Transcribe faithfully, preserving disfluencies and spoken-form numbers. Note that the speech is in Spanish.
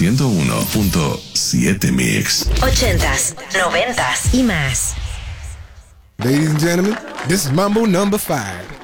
ciento uno punto siete Mix. Ochentas, noventas y más. Ladies and gentlemen, this is Mambo number five.